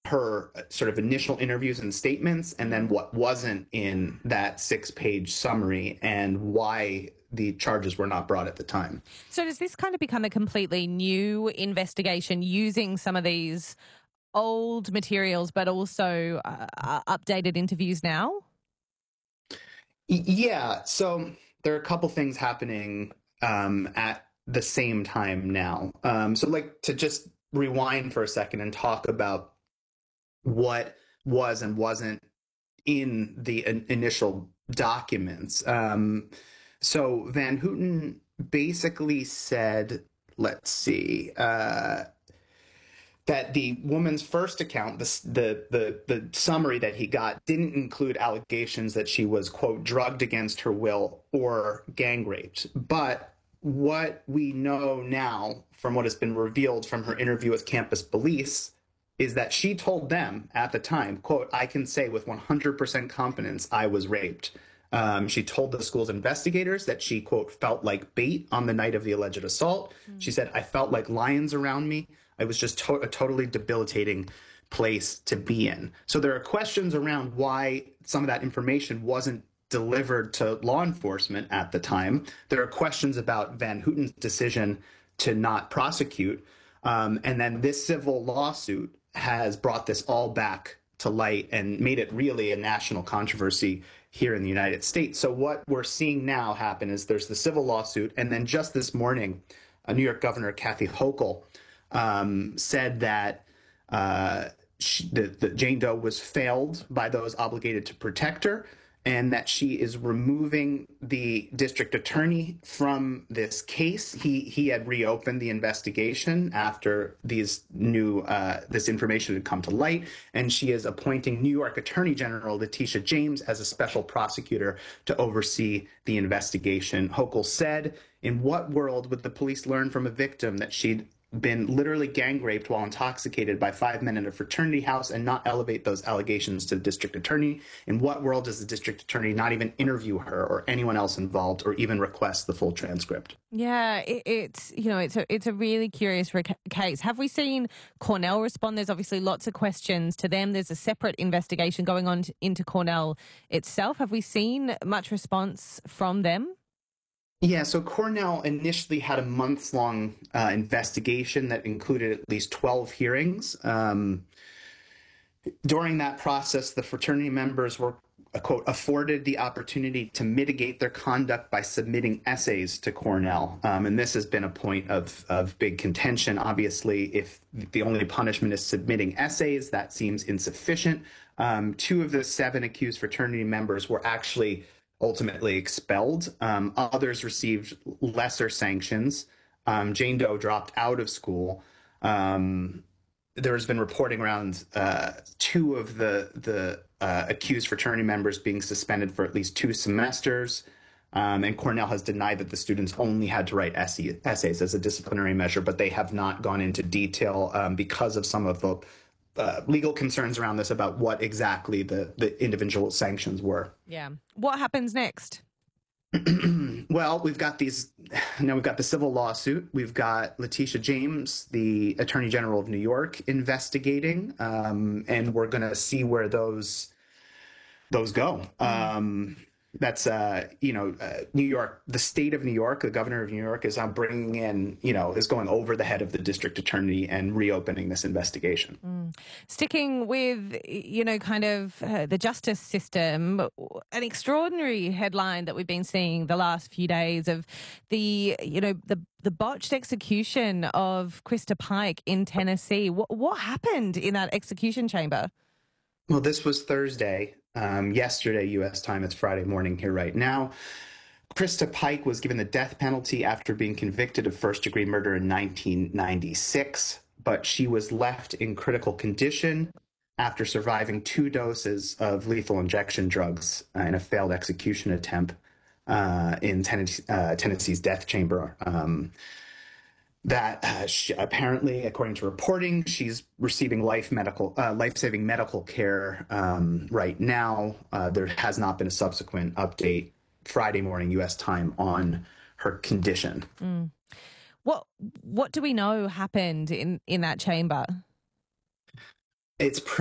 her sort of initial interviews and statements, and then what wasn't in that 6-page summary, and why the charges were not brought at the time. So does this kind of become a completely new investigation using some of these old materials but also updated interviews now? Yeah, so there are a couple things happening at the same time now. So like to just rewind for a second and talk about what was and wasn't in the initial documents. So Van Houten basically said, let's see, that the woman's first account, the summary that he got, didn't include allegations that she was, quote, drugged against her will or gang raped. But what we know now from what has been revealed from her interview with Campus Police is that she told them at the time, quote, I can say with 100% confidence I was raped. She told the school's investigators that she, quote, felt like bait on the night of the alleged assault. She said, I felt like lions around me. It was just a totally debilitating place to be in. So there are questions around why some of that information wasn't delivered to law enforcement at the time. There are questions about Van Houten's decision to not prosecute. And then this civil lawsuit has brought this all back to light and made it really a national controversy here in the United States. So what we're seeing now happen is there's the civil lawsuit, and then just this morning, New York Governor Kathy Hochul said that the Jane Doe was failed by those obligated to protect her, and that she is removing the district attorney from this case. He had reopened the investigation after this information had come to light, and she is appointing New York Attorney General Letitia James as a special prosecutor to oversee the investigation. Hochul said, in what world would the police learn from a victim that she'd been literally gang raped while intoxicated by 5 men in a fraternity house and not elevate those allegations to the district attorney? In what world does the district attorney not even interview her or anyone else involved or even request the full transcript? Yeah, it's a really curious case. Have we seen Cornell respond? There's obviously lots of questions to them. There's a separate investigation going on into Cornell itself. Have we seen much response from them? Yeah, so Cornell initially had a months-long investigation that included at least 12 hearings. During that process, the fraternity members were, quote, afforded the opportunity to mitigate their conduct by submitting essays to Cornell. And this has been a point of big contention. Obviously, if the only punishment is submitting essays, that seems insufficient. 2 of the 7 accused fraternity members were actually ultimately expelled. Others received lesser sanctions. Jane Doe dropped out of school. There has been reporting around 2 of the accused fraternity members being suspended for at least 2 semesters. And Cornell has denied that the students only had to write essays as a disciplinary measure, but they have not gone into detail because of some of the legal concerns around this about what exactly the individual sanctions were. Yeah. What happens next? Well, we've got the civil lawsuit. We've got Letitia James, the Attorney General of New York, investigating, and we're going to see where those go. That's New York, the state of New York, the governor of New York is bringing in, is going over the head of the district attorney and reopening this investigation. Sticking with, the justice system, an extraordinary headline that we've been seeing the last few days of the botched execution of Krista Pike in Tennessee. What happened in that execution chamber? Well, this was Thursday. Yesterday, U.S. time, it's Friday morning here right now. Krista Pike was given the death penalty after being convicted of first-degree murder in 1996, but she was left in critical condition after surviving 2 doses of lethal injection drugs in a failed execution attempt in Tennessee's death chamber. Apparently, according to reporting, she's receiving life-saving medical care right now. There has not been a subsequent update Friday morning U.S. time on her condition. What do we know happened in that chamber? It's